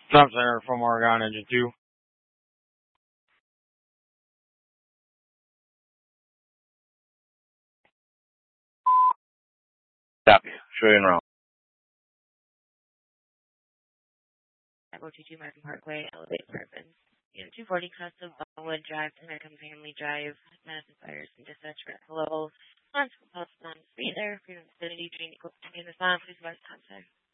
Stop center from Oregon Engine 2. Copy. Show you en route. Echo 22 American Parkway, Elevate Apartments. Unit 240, Custom Bellwood Drive, American Family Drive, Madison Fires and Dispatch, hello. On to the post on speed there, freedom vicinity, train equipment in the sign, please advise contact.